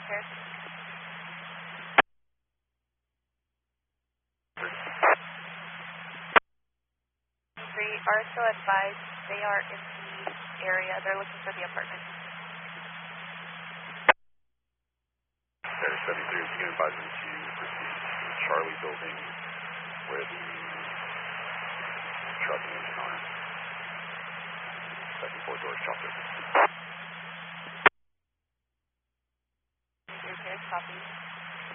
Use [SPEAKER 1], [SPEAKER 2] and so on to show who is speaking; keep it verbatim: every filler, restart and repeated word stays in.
[SPEAKER 1] repair. Three are still advised. They are in the area. They're looking for the apartment.
[SPEAKER 2] Air seventy-three is being advised them to proceed to the Charlie building where the truck and engine are. Second floor doors chopped open.
[SPEAKER 1] Repair, copy.